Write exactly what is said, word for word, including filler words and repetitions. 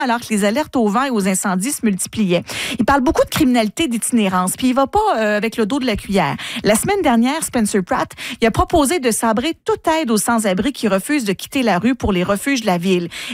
alors que les alertes au vent et aux incendies se multipliaient. Il parle beaucoup de criminalité d'itinérance, puis il va pas euh, avec le dos de la cuillère. La semaine dernière, Spencer Pratt, il a proposé de sabrer toute aide aux sans-abri qui refusent de quitter la rue pour les refuges de la ville.